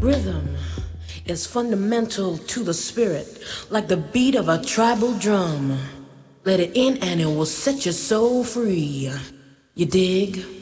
Rhythm is fundamental to the spirit, like the beat of a tribal drum. Let it in and it will set your soul free. You dig?